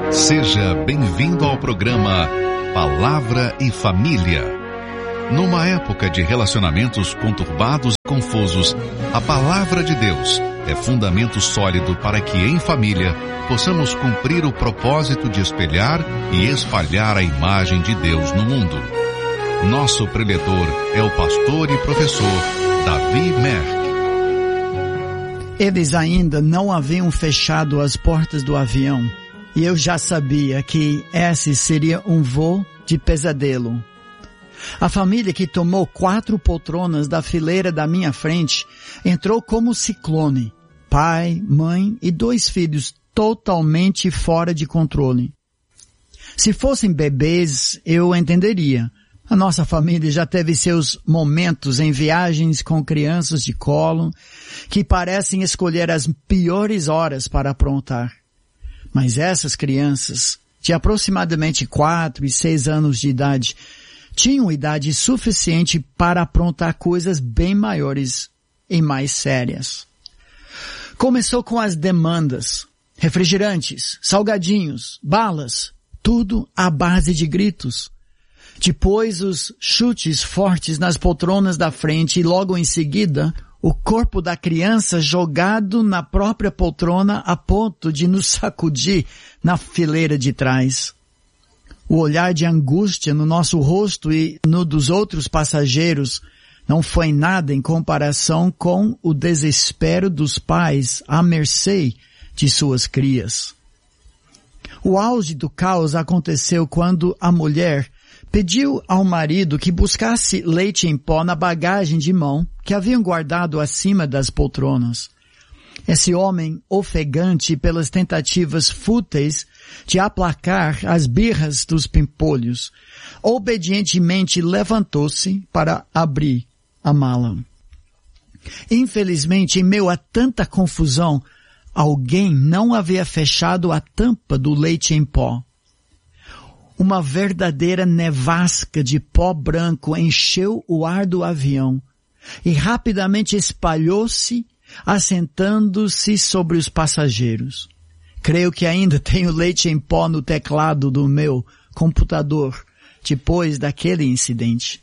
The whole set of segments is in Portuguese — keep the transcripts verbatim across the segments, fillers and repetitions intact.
Seja bem-vindo ao programa Palavra e Família. Numa época de relacionamentos conturbados e confusos, a Palavra de Deus é fundamento sólido para que, em família, possamos cumprir o propósito de espelhar e espalhar a imagem de Deus no mundo. Nosso preletor é o pastor e professor Davi Merck. Eles ainda não haviam fechado as portas do avião, e eu já sabia que esse seria um voo de pesadelo. A família que tomou quatro poltronas da fileira da minha frente entrou como ciclone. Pai, mãe e dois filhos totalmente fora de controle. Se fossem bebês, eu entenderia. A nossa família já teve seus momentos em viagens com crianças de colo que parecem escolher as piores horas para aprontar. Mas essas crianças, de aproximadamente quatro e seis anos de idade, tinham idade suficiente para aprontar coisas bem maiores e mais sérias. Começou com as demandas, refrigerantes, salgadinhos, balas, tudo à base de gritos. Depois os chutes fortes nas poltronas da frente e logo em seguida o corpo da criança jogado na própria poltrona a ponto de nos sacudir na fileira de trás. O olhar de angústia no nosso rosto e no dos outros passageiros não foi nada em comparação com o desespero dos pais à mercê de suas crias. O auge do caos aconteceu quando a mulher pediu ao marido que buscasse leite em pó na bagagem de mão que haviam guardado acima das poltronas. Esse homem, ofegante pelas tentativas fúteis de aplacar as birras dos pimpolhos, obedientemente levantou-se para abrir a mala. Infelizmente, em meio a tanta confusão, alguém não havia fechado a tampa do leite em pó. Uma verdadeira nevasca de pó branco encheu o ar do avião e rapidamente espalhou-se, assentando-se sobre os passageiros. Creio que ainda tenho leite em pó no teclado do meu computador depois daquele incidente.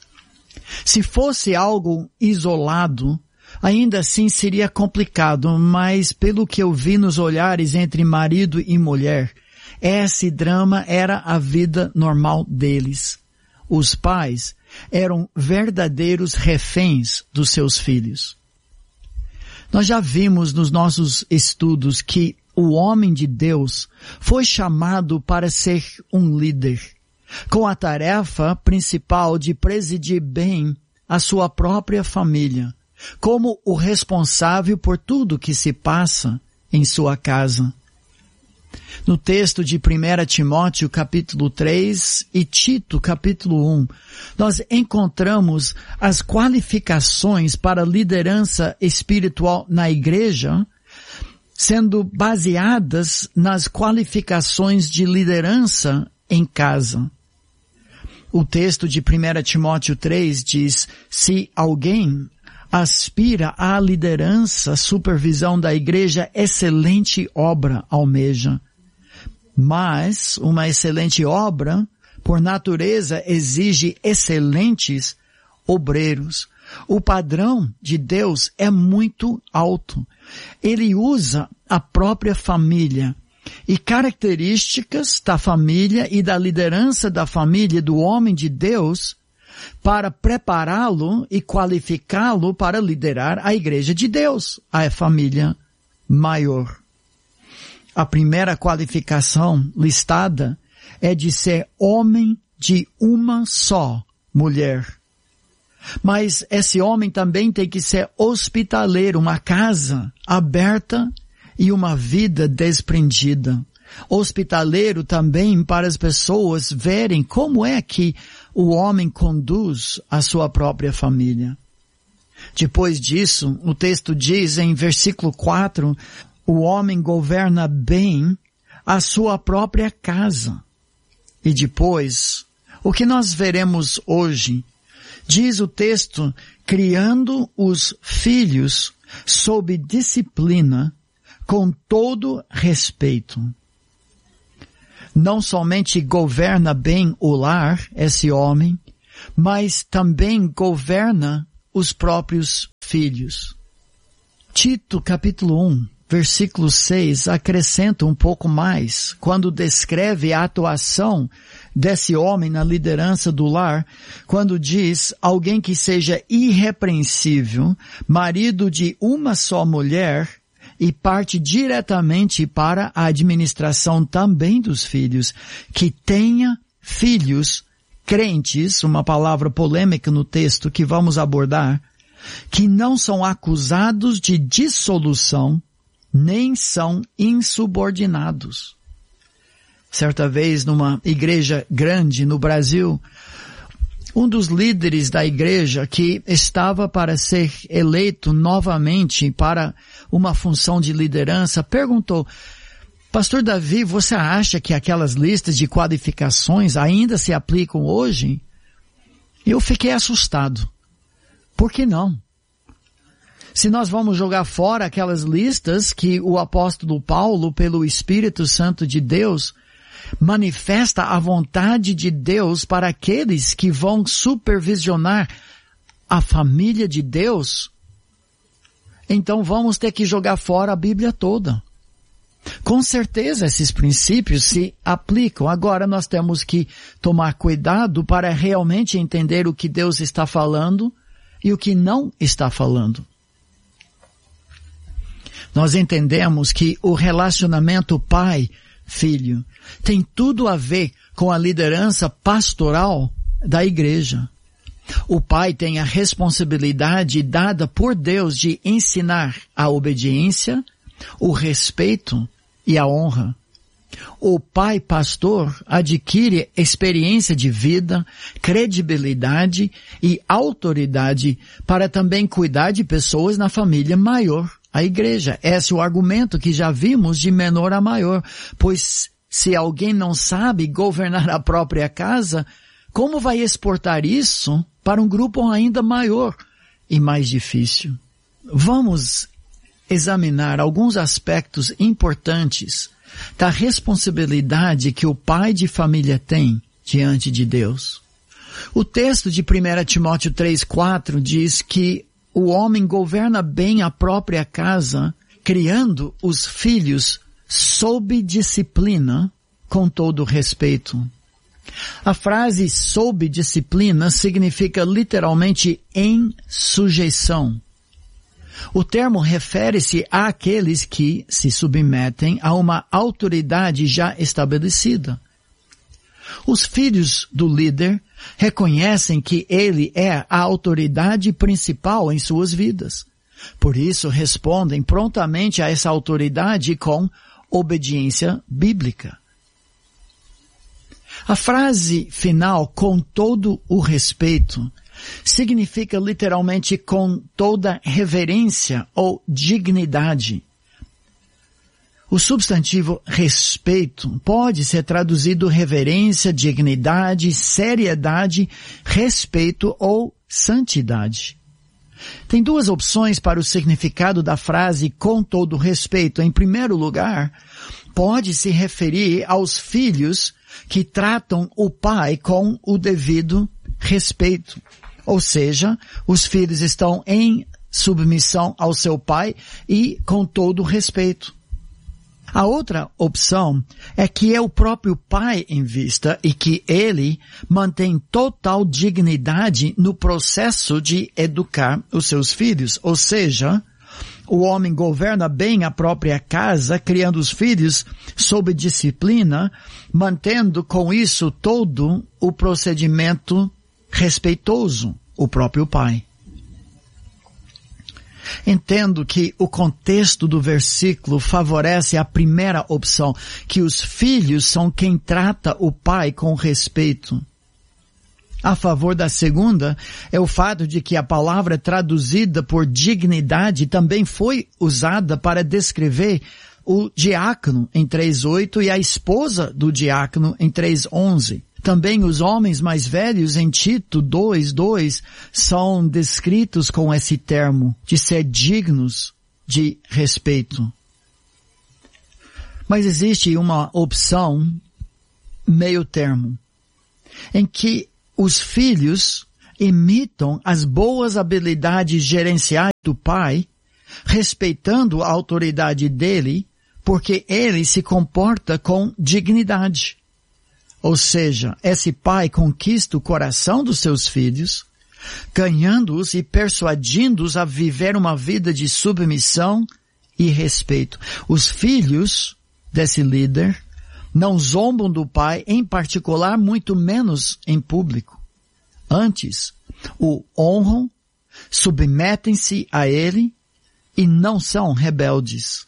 Se fosse algo isolado, ainda assim seria complicado, mas pelo que eu vi nos olhares entre marido e mulher, esse drama era a vida normal deles. Os pais eram verdadeiros reféns dos seus filhos. Nós já vimos nos nossos estudos que o homem de Deus foi chamado para ser um líder, com a tarefa principal de presidir bem a sua própria família, como o responsável por tudo que se passa em sua casa. No texto de primeira Timóteo capítulo três e Tito capítulo um, nós encontramos as qualificações para liderança espiritual na igreja, sendo baseadas nas qualificações de liderança em casa. O texto de primeira Timóteo três diz: se alguém aspira à liderança, supervisão da igreja, excelente obra almeja. Mas uma excelente obra, por natureza, exige excelentes obreiros. O padrão de Deus é muito alto. Ele usa a própria família e características da família e da liderança da família do homem de Deus para prepará-lo e qualificá-lo para liderar a igreja de Deus, a família maior. A primeira qualificação listada é de ser homem de uma só mulher. Mas esse homem também tem que ser hospitaleiro, uma casa aberta e uma vida desprendida. Hospitaleiro também para as pessoas verem como é que o homem conduz a sua própria família. Depois disso, o texto diz em versículo quatro, o homem governa bem a sua própria casa. E depois, o que nós veremos hoje, diz o texto, criando os filhos sob disciplina, com todo respeito. não somente governa bem o lar, esse homem, mas também governa os próprios filhos. Tito, capítulo um, versículo seis, acrescenta um pouco mais, quando descreve a atuação desse homem na liderança do lar, quando diz alguém que seja irrepreensível, marido de uma só mulher, e parte diretamente para a administração também dos filhos, que tenha filhos crentes, uma palavra polêmica no texto que vamos abordar, que não são acusados de dissolução, nem são insubordinados. Certa vez, numa igreja grande no Brasil, um dos líderes da igreja que estava para ser eleito novamente para uma função de liderança perguntou: Pastor Davi, você acha que aquelas listas de qualificações ainda se aplicam hoje? Eu fiquei assustado. Por que não? Se nós vamos jogar fora aquelas listas que o apóstolo Paulo, pelo Espírito Santo de Deus, manifesta a vontade de Deus para aqueles que vão supervisionar a família de Deus, então vamos ter que jogar fora a Bíblia toda. Com certeza esses princípios se aplicam. Agora nós temos que tomar cuidado para realmente entender o que Deus está falando e o que não está falando. Nós entendemos que o relacionamento pai-filho tem tudo a ver com a liderança pastoral da igreja. O pai tem a responsabilidade dada por Deus de ensinar a obediência, o respeito e a honra. O pai pastor adquire experiência de vida, credibilidade e autoridade para também cuidar de pessoas na família maior, a igreja. Esse é o argumento que já vimos de menor a maior, pois se alguém não sabe governar a própria casa, como vai exportar isso para um grupo ainda maior e mais difícil? Vamos examinar alguns aspectos importantes da responsabilidade que o pai de família tem diante de Deus. O texto de primeira Timóteo três, quatro diz que o homem governa bem a própria casa, criando os filhos sob disciplina, com todo respeito. A frase sob disciplina significa literalmente em sujeição. O termo refere-se àqueles que se submetem a uma autoridade já estabelecida. Os filhos do líder reconhecem que ele é a autoridade principal em suas vidas. Por isso, respondem prontamente a essa autoridade com obediência bíblica. A frase final, com todo o respeito, significa literalmente com toda reverência ou dignidade. O substantivo respeito pode ser traduzido reverência, dignidade, seriedade, respeito ou santidade. Tem duas opções para o significado da frase com todo respeito. Em primeiro lugar, pode se referir aos filhos que tratam o pai com o devido respeito. Ou seja, os filhos estão em submissão ao seu pai e com todo respeito. A outra opção é que é o próprio pai em vista e que ele mantém total dignidade no processo de educar os seus filhos. Ou seja, o homem governa bem a própria casa, criando os filhos sob disciplina, mantendo com isso todo o procedimento respeitoso, o próprio pai. Entendo que o contexto do versículo favorece a primeira opção, que os filhos são quem trata o pai com respeito. A favor da segunda é o fato de que a palavra traduzida por dignidade também foi usada para descrever o diácono em três oito e a esposa do diácono em três onze. Também os homens mais velhos em Tito dois dois são descritos com esse termo, de ser dignos de respeito. Mas existe uma opção meio termo, em que os filhos imitam as boas habilidades gerenciais do pai, respeitando a autoridade dele, porque ele se comporta com dignidade. Ou seja, esse pai conquista o coração dos seus filhos, ganhando-os e persuadindo-os a viver uma vida de submissão e respeito. Os filhos desse líder não zombam do pai, em particular, muito menos em público. Antes, o honram, submetem-se a ele e não são rebeldes.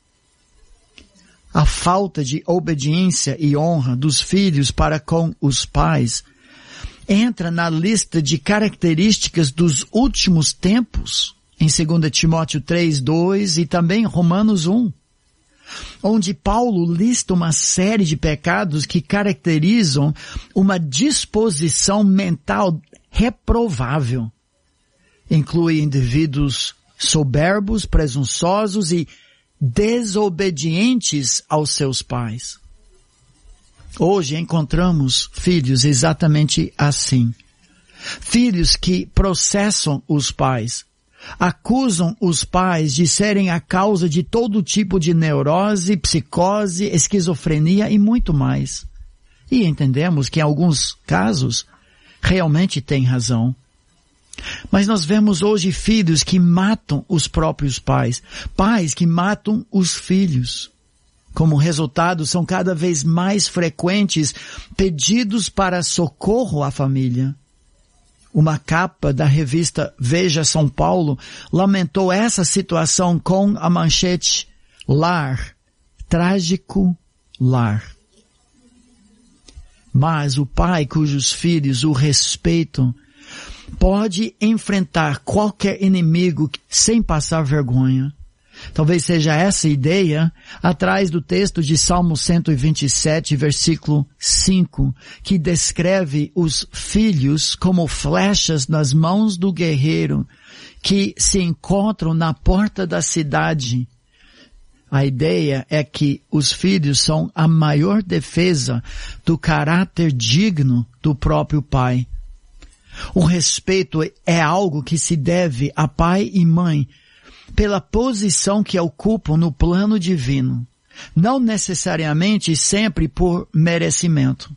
A falta de obediência e honra dos filhos para com os pais entra na lista de características dos últimos tempos, em dois Timóteo três, dois e também Romanos um, onde Paulo lista uma série de pecados que caracterizam uma disposição mental reprovável. Inclui indivíduos soberbos, presunçosos e desobedientes aos seus pais. Hoje encontramos filhos exatamente assim. Filhos que processam os pais, acusam os pais de serem a causa de todo tipo de neurose, psicose, esquizofrenia e muito mais. E entendemos que em alguns casos realmente tem razão. Mas nós vemos hoje filhos que matam os próprios pais, pais que matam os filhos. Como resultado, são cada vez mais frequentes pedidos para socorro à família. Uma capa da revista Veja São Paulo lamentou essa situação com a manchete Lar, trágico lar. Mas o pai cujos filhos o respeitam pode enfrentar qualquer inimigo sem passar vergonha. Talvez seja essa ideia atrás do texto de Salmo cento e vinte e sete, versículo cinco, que descreve os filhos como flechas nas mãos do guerreiro que se encontram na porta da cidade. A ideia é que os filhos são a maior defesa do caráter digno do próprio pai. O respeito é algo que se deve a pai e mãe pela posição que ocupam no plano divino, não necessariamente sempre por merecimento.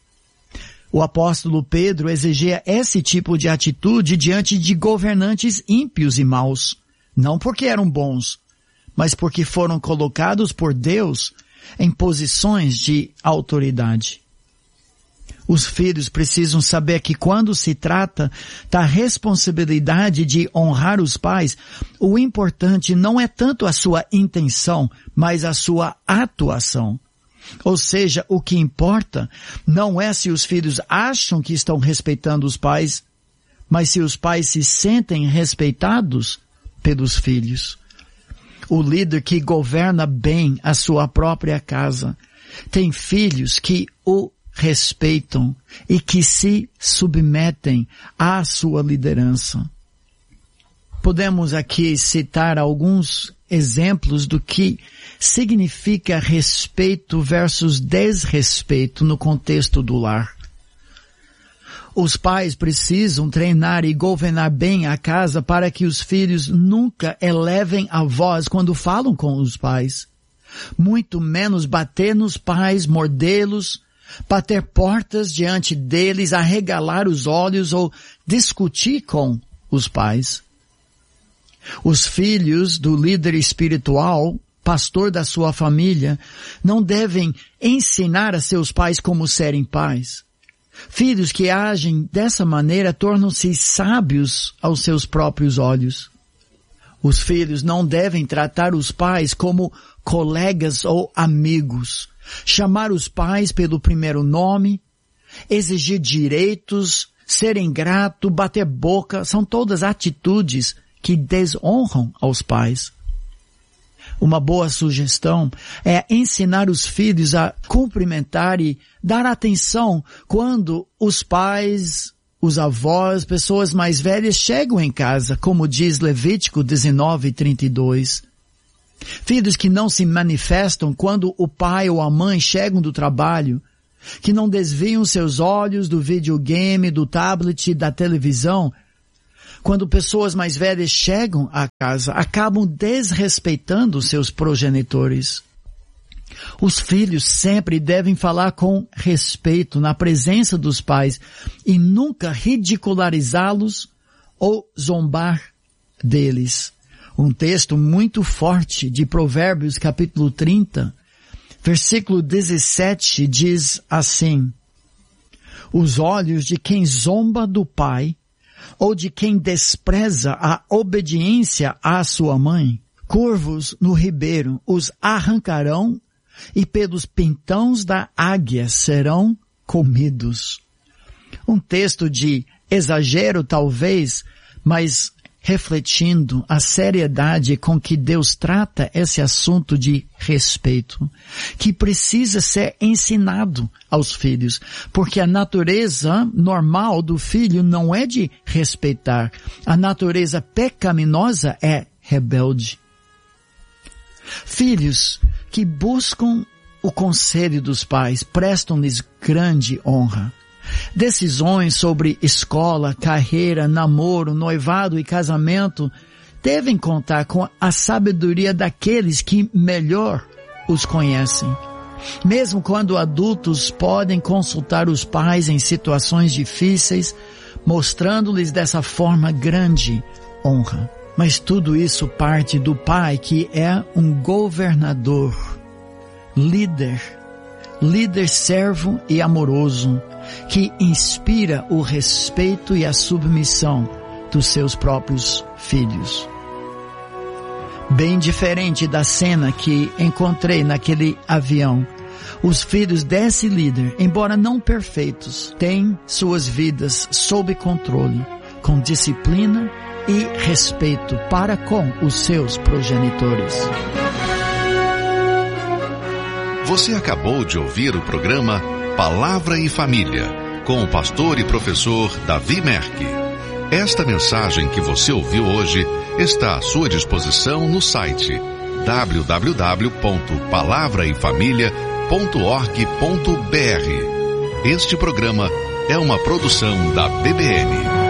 O apóstolo Pedro exigia esse tipo de atitude diante de governantes ímpios e maus, não porque eram bons, mas porque foram colocados por Deus em posições de autoridade. Os filhos precisam saber que quando se trata da responsabilidade de honrar os pais, o importante não é tanto a sua intenção, mas a sua atuação. Ou seja, o que importa não é se os filhos acham que estão respeitando os pais, mas se os pais se sentem respeitados pelos filhos. O líder que governa bem a sua própria casa tem filhos que o respeitam e que se submetem à sua liderança. Podemos aqui citar alguns exemplos do que significa respeito versus desrespeito no contexto do lar. Os pais precisam treinar e governar bem a casa para que os filhos nunca elevem a voz quando falam com os pais. Muito menos bater nos pais, mordê-los, bater portas diante deles, arregalar os olhos ou discutir com os pais. Os filhos do líder espiritual, pastor da sua família, não devem ensinar a seus pais como serem pais. Filhos que agem dessa maneira tornam-se sábios aos seus próprios olhos. Os filhos não devem tratar os pais como colegas ou amigos, chamar os pais pelo primeiro nome, exigir direitos, ser ingrato, bater boca, são todas atitudes que desonram aos pais. Uma boa sugestão é ensinar os filhos a cumprimentar e dar atenção quando os pais, os avós, pessoas mais velhas chegam em casa, como diz Levítico dezenove, trinta e dois. Filhos que não se manifestam quando o pai ou a mãe chegam do trabalho, que não desviam seus olhos do videogame, do tablet, da televisão. Quando pessoas mais velhas chegam à casa, acabam desrespeitando seus progenitores. Os filhos sempre devem falar com respeito na presença dos pais e nunca ridicularizá-los ou zombar deles. Um texto muito forte de Provérbios capítulo trinta, versículo dezessete diz assim: os olhos de quem zomba do pai ou de quem despreza a obediência à sua mãe, curvos no ribeiro os arrancarão e pelos pintões da águia serão comidos. Um texto de exagero talvez, mas refletindo a seriedade com que Deus trata esse assunto de respeito, que precisa ser ensinado aos filhos, porque a natureza normal do filho não é de respeitar, a natureza pecaminosa é rebelde. Filhos que buscam o conselho dos pais prestam-lhes grande honra. Decisões sobre escola, carreira, namoro, noivado e casamento devem contar com a sabedoria daqueles que melhor os conhecem. Mesmo quando adultos podem consultar os pais em situações difíceis, mostrando-lhes dessa forma grande honra. Mas tudo isso parte do pai, que é um governador, líder, líder servo e amoroso, que inspira o respeito e a submissão dos seus próprios filhos. Bem diferente da cena que encontrei naquele avião, os filhos desse líder, embora não perfeitos, têm suas vidas sob controle, com disciplina e respeito para com os seus progenitores. Você acabou de ouvir o programa Palavra e Família, com o pastor e professor Davi Merck. Esta mensagem que você ouviu hoje está à sua disposição no site w w w ponto palavra e família ponto org ponto b r. Este programa é uma produção da B B N.